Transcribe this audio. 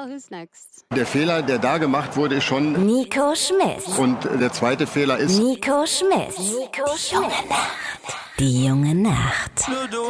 Well, who's next? Der Fehler, der da gemacht wurde, ist schon... Nico Schmidt. Und der zweite Fehler ist... Nico Schmidt. Die junge Nacht.